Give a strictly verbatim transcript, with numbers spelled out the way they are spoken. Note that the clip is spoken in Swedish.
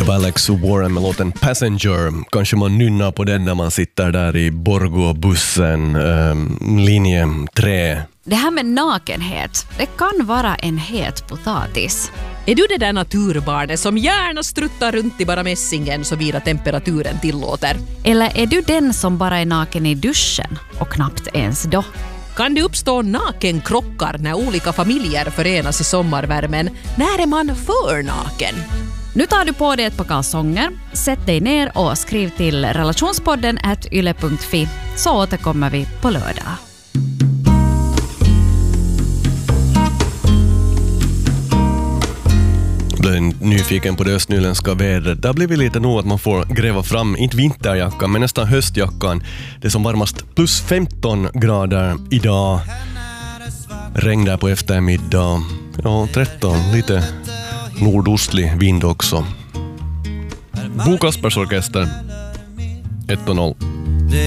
Alex Warren med låten Passenger. Kanske man nynnar på den när man sitter där i Borgå-bussen, um, linje tre. Det här med nakenhet, det kan vara en het potatis. Är du det där naturbarnet som gärna struttar runt i bara mässingen så vida temperaturen tillåter? Eller är du den som bara är naken i duschen och knappt ens då? Kan det uppstå nakenkrockar när olika familjer förenas i sommarvärmen? När är man för naken? Nu tar du på dig ett par kalsonger, sätt dig ner och skriv till relationspodden at yle punkt fi, så återkommer vi på lördag. Jag är nyfiken på det östnyländska vädret. Där blir vi lite nog att man får gräva fram, inte vinterjackan men nästan höstjackan. Det är som varmast plus femton grader idag. Regn där på eftermiddag. Ja, tretton, lite nordostlig vind också. Bo Kaspers Orkester ett noll.